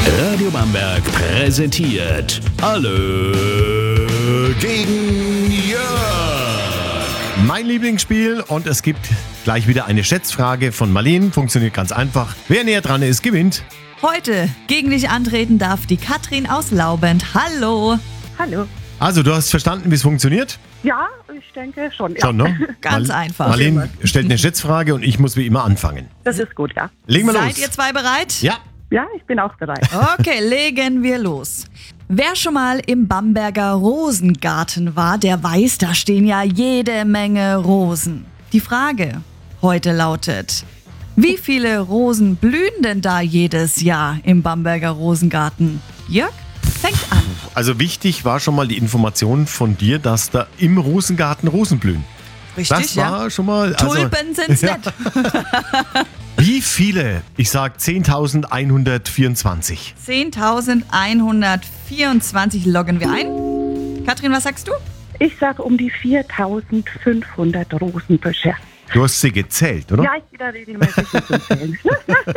Radio Bamberg präsentiert Alle gegen Jörg. Mein Lieblingsspiel und es gibt gleich wieder eine Schätzfrage von Marlene. Funktioniert ganz einfach. Wer näher dran ist, gewinnt. Heute gegen dich antreten darf die Katrin aus Laubend. Hallo. Hallo. Also, du hast verstanden, wie es funktioniert? Ja, ich denke schon. Ja. Schon, ne? Ganz einfach. Marlene stellt eine Schätzfrage und ich muss wie immer anfangen. Das ist gut, ja. Legen wir los. Seid ihr zwei bereit? Ja. Ja, ich bin auch bereit. Okay, legen wir los. Wer schon mal im Bamberger Rosengarten war, der weiß, da stehen ja jede Menge Rosen. Die Frage heute lautet: Wie viele Rosen blühen denn da jedes Jahr im Bamberger Rosengarten? Jörg, fängt an. Also wichtig war schon mal die Information von dir, dass da im Rosengarten Rosen blühen. Richtig, Das war schon mal... Tulpen sind's ja. nicht. Wie viele? Ich sag 10.124. 10.124 loggen wir ein. Katrin, was sagst du? Ich sage um die 4.500 Rosenbüsche. Du hast sie gezählt, oder? Ja, ich bin da regelmäßig mit dem Zählen.